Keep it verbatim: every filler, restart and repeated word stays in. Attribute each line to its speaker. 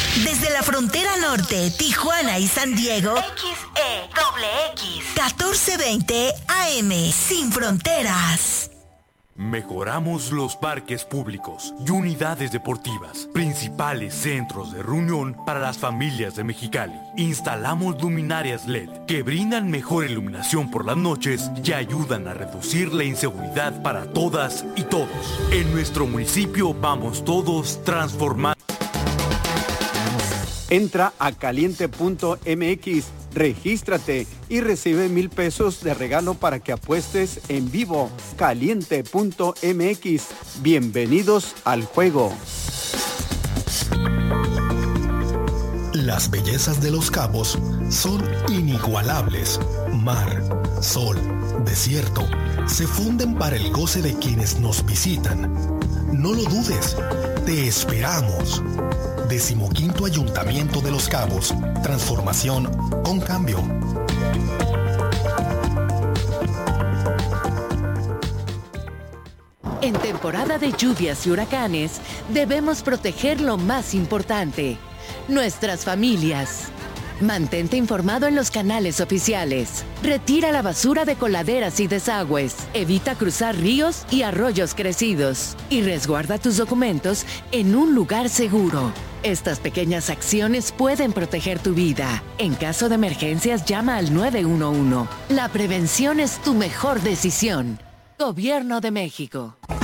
Speaker 1: Desde la frontera norte, Tijuana y San Diego, X E X catorce veinte A M, sin fronteras.
Speaker 2: Mejoramos los parques públicos y unidades deportivas, principales centros de reunión para las familias de Mexicali. Instalamos luminarias L E D que brindan mejor iluminación por las noches y ayudan a reducir la inseguridad para todas y todos. En nuestro municipio vamos todos transformando.
Speaker 3: Entra a caliente punto m x, regístrate y recibe mil pesos de regalo para que apuestes en vivo. caliente punto m x. Bienvenidos al juego.
Speaker 4: Las bellezas de Los Cabos son inigualables. Mar, sol, desierto, se funden para el goce de quienes nos visitan. No lo dudes, te esperamos. Decimoquinto Ayuntamiento de Los Cabos. Transformación con cambio.
Speaker 5: En temporada de lluvias y huracanes, debemos proteger lo más importante, nuestras familias. Mantente informado en los canales oficiales. Retira la basura de coladeras y desagües. Evita cruzar ríos y arroyos crecidos. Y resguarda tus documentos en un lugar seguro. Estas pequeñas acciones pueden proteger tu vida. En caso de emergencias, llama al nueve uno uno. La prevención es tu mejor decisión. Gobierno de México.